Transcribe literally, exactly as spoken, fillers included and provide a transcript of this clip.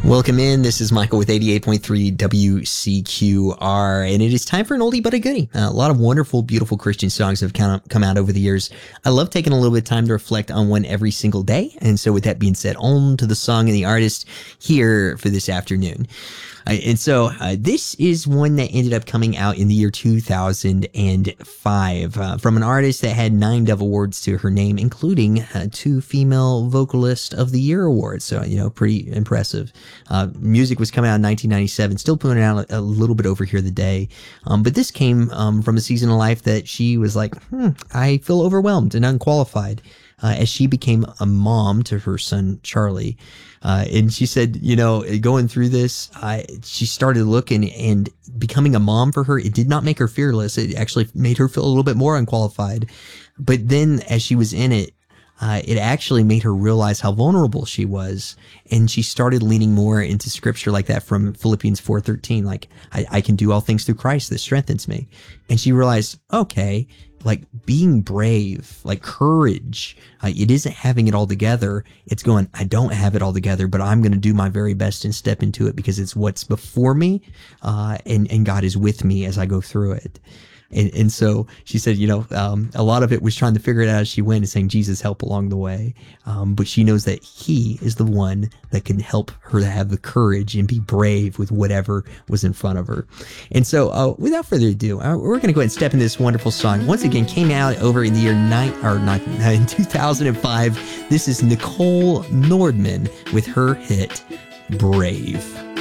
Welcome in. This is Michael with eighty-eight point three W C Q R, and it is time for an oldie but a goodie. Uh, a lot of wonderful, beautiful Christian songs have kind of come out over the years. I love taking a little bit of time to reflect on one every single day, and so with that being said, on to the song and the artist here for this afternoon. Uh, and so uh, this is one that ended up coming out in the year two thousand five uh, from an artist that had nine Dove Awards to her name, including uh, two Female Vocalist of the Year awards. So, you know, pretty impressive. Uh, music was coming out in nineteen ninety-seven, still putting out a, a little bit over here the day. Um, but this came um, from a season of life that she was like, hmm, I feel overwhelmed and unqualified. Uh, as she became a mom to her son, Charlie. Uh, and she said, you know, going through this, I, she started looking, and becoming a mom for her, it did not make her fearless. It actually made her feel a little bit more unqualified. But then as she was in it, uh, it actually made her realize how vulnerable she was. And she started leaning more into scripture like that from Philippians four thirteen, like, I, I can do all things through Christ that strengthens me. And she realized, okay, like being brave, like courage, uh, it isn't having it all together. It's going, I don't have it all together, but I'm going to do my very best and step into it because it's what's before me. Uh, and, and God is with me as I go through it. And, and so she said, you know, um, a lot of it was trying to figure it out as she went and saying, Jesus, help along the way. Um, but she knows that he is the one that can help her to have the courage and be brave with whatever was in front of her. And so uh, without further ado, uh, we're going to go ahead and step into this wonderful song. Once again, came out over in the year nine, or not, in two thousand five. This is Nicole Nordman with her hit, Brave.